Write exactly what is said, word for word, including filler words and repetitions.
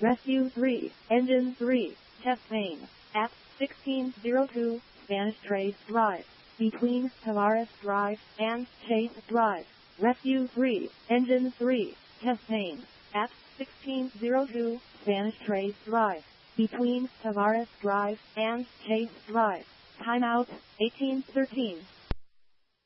Rescue three, Engine three, test main, at sixteen oh two, Spanish Trace Drive, between Tavares Drive and Chase Drive. Rescue three, Engine three, test main, at sixteen oh two, Spanish Trace Drive, between Tavares Drive and Chase Drive. Timeout, eighteen thirteen.